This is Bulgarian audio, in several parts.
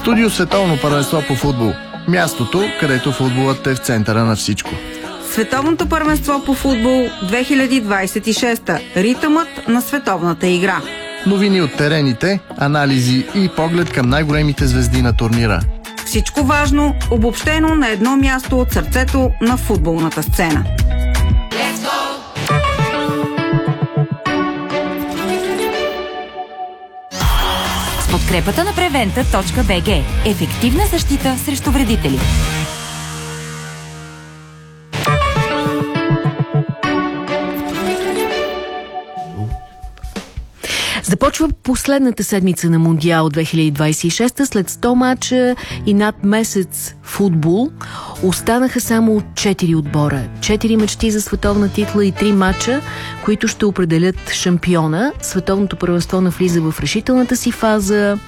Студио Световно първенство по футбол. Мястото, където футболът е в центъра на всичко. Световното първенство по футбол 2026. Ритъмът на световната игра. Новини от терените, анализи и поглед към най-големите звезди на турнира. Всичко важно, обобщено на едно място от сърцето на футболната сцена. С подкрепата на Preventa.bg. Ефективна защита срещу вредители. Започва последната седмица на Мондиал 2026 след 100 мача и над месец футбол. Останаха само 4 отбора. 4 мечти за световна титла и 3 мача, които ще определят шампиона. Световното първенство навлиза в решителната си фаза.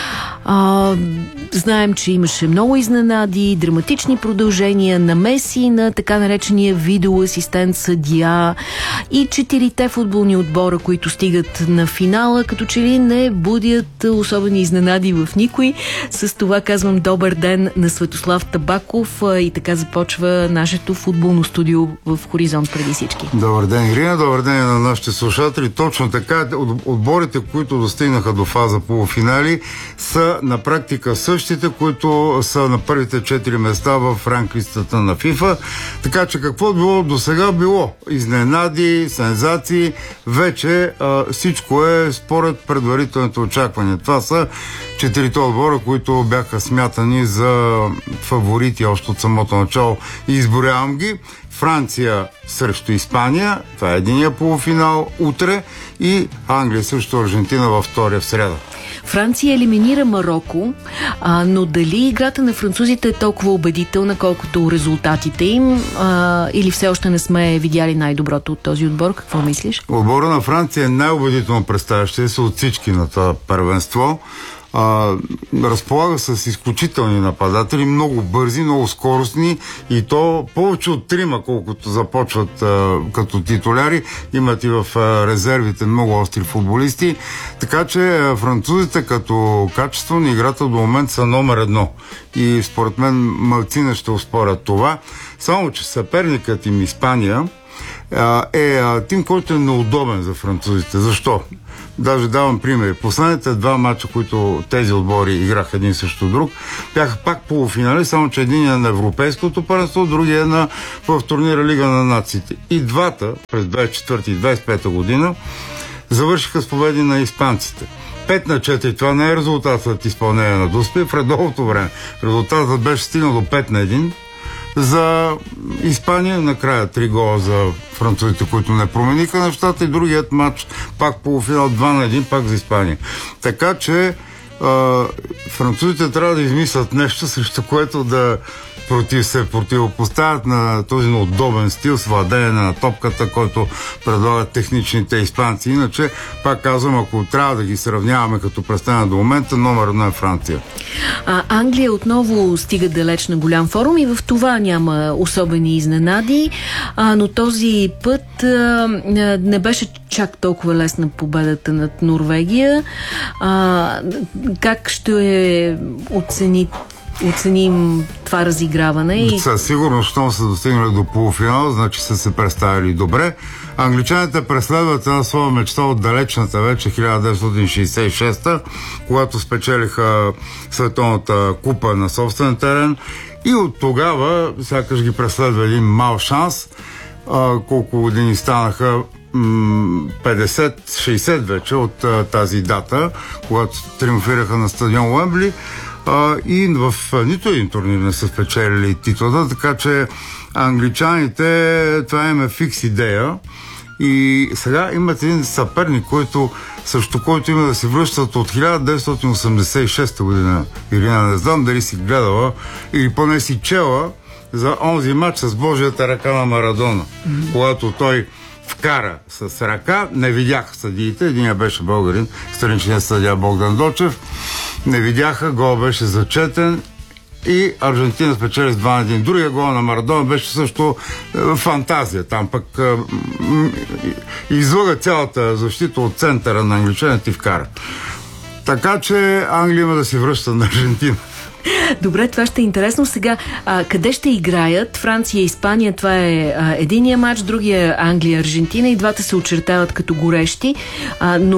Знаем, че имаше много изненади, драматични продължения, намеси на така наречения видеоасистент съдия и 4-те футболни отбора, които стигат на финала, като че ли не будят особени изненади в никой. С това казвам добър ден на Светослав Табаков и така започва нашето футболно студио в Хоризонт преди всички. Добър ден, Ирина, добър ден на нашите слушатели. Точно така, отборите, които достигнаха до фаза полуфинали, са на практика същите, които са на първите 4 места в ранглистата на ФИФА. Така че какво било до сега било? Изненади, сензации, вече всичко е според предварителните очаквания. Това са 4 отбора, които бяха смятани за фаворити още от самото начало. И изборявам ги. Франция срещу Испания, това е единия полуфинал утре, и Англия срещу Аржентина във втория в сряда. Франция елиминира Мароко, но дали играта на французите е толкова убедителна, колкото резултатите им, или все още не сме видяли най-доброто от този отбор? Какво мислиш? Отбора на Франция е най-убедително представящия се от всички на това първенство. Разполага с изключителни нападатели, много бързи, много скоростни, и то повече от 3, колкото започват като титуляри. Имат и в резервите много остри футболисти. Така че французите като качество на играта до момента са номер 1. И според мен малцина ще успорят това. Само че съперникът им Испания е тим, който е неудобен за французите. Защо? Даже давам пример. Последните 2 мача, които тези отбори играха един срещу друг, бяха пак полуфинали, само че един е на Европейското първенство, другия е в турнира Лига на нациите. И двата през 24 и 25 година завършиха с победи на испанците. 5-4, това не е резултатът от изпълнение на Дуспи в редовното време. Резултатът беше стигнал до 5-1 за Испания, накрая 3 гола за французите, които не промениха нещата, и другият матч пак полуфинал 2-1, пак за Испания. Така че французите трябва да измислят нещо, срещу което да се противопоставят на този неудобен стил с владеене на топката, който предлагат техничните испанци. Иначе, пак казвам, ако трябва да ги сравняваме като представяне до момента, номер 1 е Франция. Англия отново стига далеч на голям форум и в това няма особени изненади, но този път не беше чак толкова лесна победата над Норвегия. Как ще оценим това разиграване? Със сигурност, щом са достигнали до полуфинал, значи са се представили добре. Англичаните преследват една своя мечта от далечната вече 1966-та, когато спечелиха световната купа на собствен терен, и от тогава сякаш ги преследва един мал шанс. Колко години станаха? 50-60 вече от тази дата, когато триумфираха на стадион Уембли, и в нито един турнир не са спечелили титлата, така че англичаните, това им е фикс идея. И сега имат един съперник, срещу който има да се връщат от 1986 година. Ирина, не знам дали си гледала или поне си чела за онзи матч с Божията ръка на Марадона, когато той вкара с ръка, не видяха съдиите, единия беше българин, страничният съдия Богдан Дочев, не видяха, гол беше зачетен и Аржентина спечели с 2-1. Другия гол на Марадона беше също фантазия. Там пък излъга цялата защита от центъра на англичаните и вкара. Така че Англия има да се връща на Аржентина. Добре, това ще е интересно. Сега, къде ще играят? Франция и Испания, това е единия матч, другия Англия, Аржентина, и двата се очертават като горещи, но